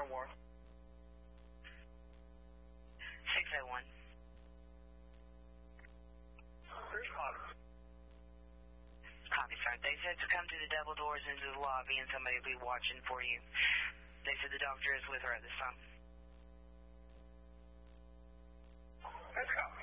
601. 601. Copy, sir. They said to come to the double doors into the lobby and somebody will be watching for you. They said the doctor is with her at this time. Let's go.